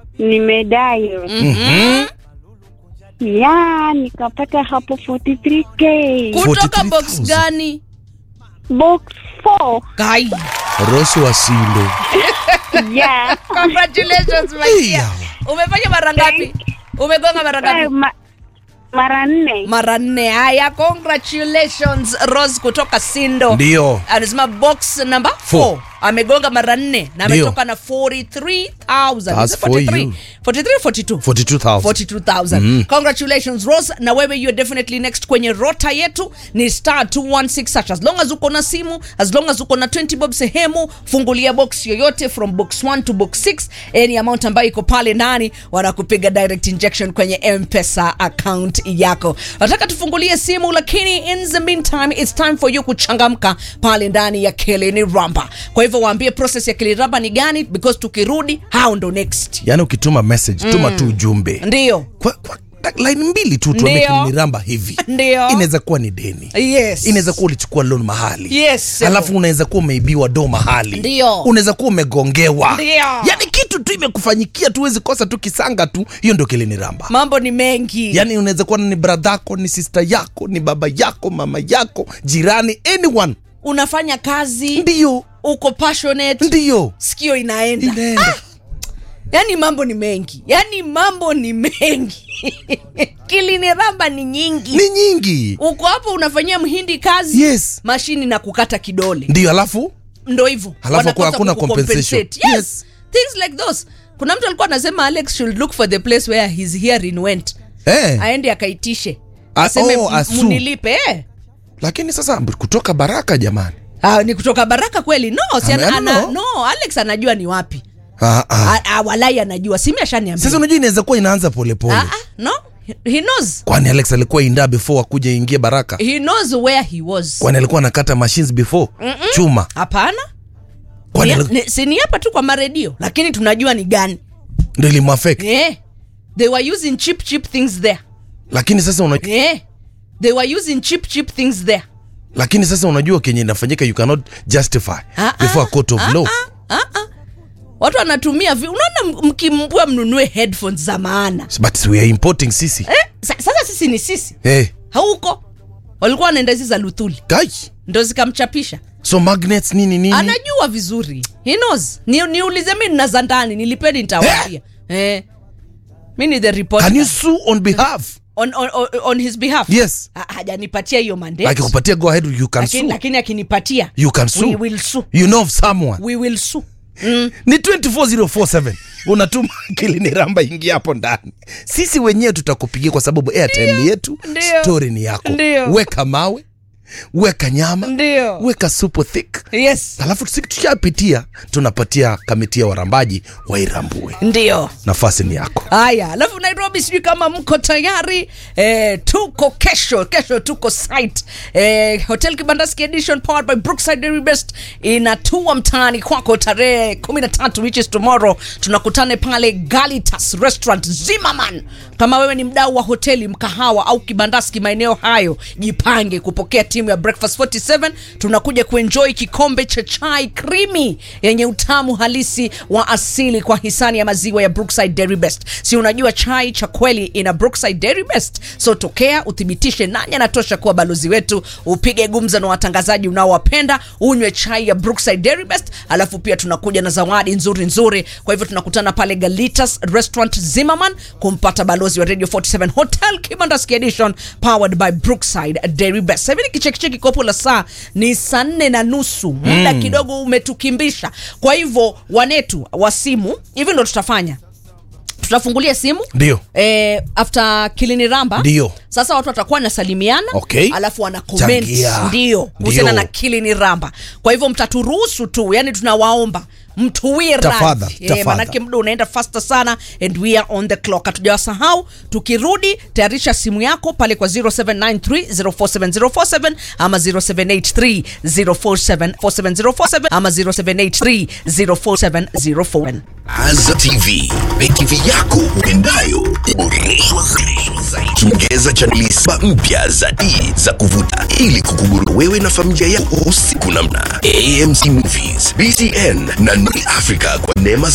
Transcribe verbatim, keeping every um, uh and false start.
Nimedai. Mhm. Ya, nikapata hapo forty-three K. Kutoka box gani? Box four. Kai. Rose Wasindo. Yeah. Congratulations my dear. Umefanya mara ngapi? Umegonga mara ngapi? Eh, ma- Mara nne. Mara nne. Haya, congratulations Rose kutoka Sindo. Ndio. Anasema box number four. Amegonga mara nne na ametoka na forty-three thousand. That's for you. forty-three, forty-two. forty-two thousand. forty-two thousand. Mm. Congratulations Rose, na wewe you're definitely next kwenye rota yetu ni star two one six hash. As long as uko na simu, as long as uko na twenty bob sehemu, fungulia box yoyote from box one to box six, any amount ambayo iko pale ndani wanakupiga direct injection kwenye M-Pesa account yako. Nataka tufungulie simu, lakini in the meantime it's time for you kuchangamka pale ndani ya Keleni Ramba. Kwa hivyo waambie process ya Keleni Ramba ni gani, because tukirudi hao ndo next. Yaani ukituma message, tuma mm. tu ujumbe. Ndio. Kwa, kwa line mbili tu tuambie Keleni Ramba hivi. Ndio. Inaweza kuwa ni deni. Yes. Inaweza kuwa ulichukua loan mahali. Yes. Alafu unaweza kuwa umeibiwa do mahali. Ndio. Unaweza kuwa umegongewa. Ndio. Yaani kitu tu imekufanyikia tu, huwezi kosa tu kisanga tu. Hiyo ndio Keleni Ramba. Mambo ni mengi. Yaani unaweza kuwa ni brother yako, ni sister yako, ni baba yako, mama yako, jirani, anyone. Unafanya kazi. Ndio. Uko passionate. Ndio. Sikio inaenda. Inaenda. Ah! Yaani mambo ni mengi. Yaani mambo ni mengi. Keleni Ramba ni nyingi. Ni nyingi. Uko hapo unafanyia mhindi kazi. Yes. Mashini na kukata kidole. Ndio, alafu Ndo hivyo. Halafu hakuna compensation. Yes. Yes. Things like those. Kuna mtu alikuwa anasema Alex should look for the place where his hearing went. Eh. Aende akaitishe. A- Aseme oh, asu. munilipe. Eh. Lakini sasa kutoka Baraka jamani. Ah, ni kutoka Baraka kweli? No, si Ame- ana, ana, no. no, Alex anajua ni wapi. Ah ah. Ah, ah, walai anajua. Simi ashaniambia. Sasa unajua inaweza kuwa inaanza pole pole. Ah, ah, no. He knows. Kwani Alex alikuwa inda before akuja ingie Baraka? He knows where he was. Kwani alikuwa anakata machines before? Mm-mm. Chuma. Hapana. Kwani Ni, aliku- ni, si ni hapa tu kwa maredio, lakini tunajua ni gani. ndio ilimwafect. Eh. They were using cheap cheap things there. Lakini sasa unajua Eh. They were using cheap cheap things there. lakini sasa unajua kenye inafanyika, you cannot justify Ah, before a court of ah, law. Ah, ah, ah. Watu wanatumia vi, unaona mkimbua mnunue headphones za maana. But we are importing sisi. Eh, sa, sasa sisi ni sisi. Eh. Hauko. Walikuwa wanaenda hizi za Luthuli. Kai. Ndo zikamchapisha. So magnets nini nini? Anajua vizuri. He knows. Ni niulize mimi nina za ndani, nilipeni nitawaambia. Eh. Mimi ni the reporter. Can you sue on behalf? On, on, on, on his behalf? Yes. Ha, hajanipatia hiyo mandate. Akikupatia go ahead, you can Lakini, sue. lakini akinipatia. You can sue. We will sue. You know of someone. We will sue. Mm. Ni two four zero four seven. Unatuma Keleni Ramba ingia hapo ndani. Sisi wenyewe tutakupigia kwa sababu airtime yetu. Ndio. Story ni yako. Ndio. Weka mawe, weka nyama, Ndio. weka super thick. Yes. Alafu sisi tukishapitia tunapatia kamiti ya warambaji wairambue. Ndio. Nafasi ni yako. Haya, alafu Nairobi sijui kama mko tayari. Eh, tuko kesho, kesho tuko site. Eh, Hotel Kibandaski Edition powered by Brookside Dairy Best inatua mtaani kwako tarehe kumi na tatu which is tomorrow. Tunakutane pale Galitas Restaurant Zimmerman. Kama wewe ni mdau wa hoteli, mkahawa au kibandaski maeneo hayo, jipange kupokea timu ya Breakfast forty-seven. Tunakuja kuenjoy kikombe cha chai creamy yenye utamu halisi wa asili kwa hisani ya maziwa ya Brookside Dairy Best. Si unajua chai cha kweli ina Brookside Dairy Best? So tokea uthibitishe nani anatosha kuwa balozi wetu, upige gumza na watangazaji unaowapenda, unywe chai ya Brookside Dairy Best, alafu pia tunakuja na zawadi nzuri nzuri. Kwa hivyo tunakutana pale Galitas Restaurant Zimmerman kumpata balozi wa Radio forty-seven Hotel Kibandaski Edition powered by Brookside Dairy Best. Hivi kichekicheki kopo la saa ni saa nne na nusu. Muda mm. kidogo umetukimbisha. Kwa hivyo wanetu wa simu, hivi ndo tutafanya. Tutafungulia simu. Ndio. Eh, after Keleni Ramba. Ndio. Sasa watu watakuwa na salimiana. Okay. Alafu wana comment. Changia. Ndio. Kuhusiana na Keleni Ramba. Kwa hivyo mtaturuhusu tu, yani tunawaomba mtuwie Tafadha, radhi. tafadha. Eh, manake muda unaenda faster sana and we are on the clock. Hatujawasahau. Tukirudi tayarisha simu yako pale kwa zero seven nine three zero four seven zero four seven ama zero seven eight three zero four seven four seven zero four seven ama zero seven eight three zero four seven zero four seven. Azam T V, P T V yako upendayo iboreshwa zaidi. Tuongeza chaneli saba mpya zaidi za kuvuta ili kukuguru wewe na familia yako usiku na mchana. A M C Movies, B C N na Nuri Africa kwa neema